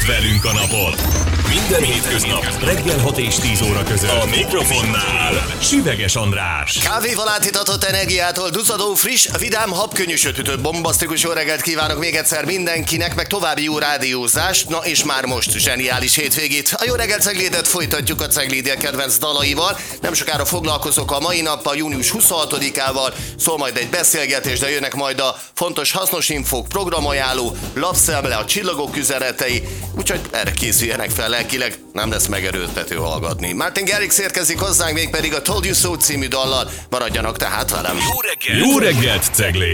Velünk a napot. Minden hétköznap reggel 6 és 10 óra között. A mikrofonnál Süveges András. Kávéval átitatott energiától duzzadó, friss, vidám, habkönnyű sötütő, bombasztikus jó reggelt kívánok még egyszer mindenkinek, meg további jó rádiózást, na és már most zseniális hétvégét. A jó reggel Ceglédet folytatjuk a Ceglédia kedvenc dalaival. Nem sokára foglalkozok a mai nappal, június 26-ával, szól majd egy beszélgetés, de jönnek majd a fontos hasznos infók, programajánló, lapszemle, a csillagok üzenetei, úgyhogy erre készüljenek fel lelkileg, nem lesz megerőltető hallgatni. Martin Garrix érkezik hozzánk, mégpedig a Told You So című dallal, maradjanak tehát velem. Jó reggelt, Ceglé!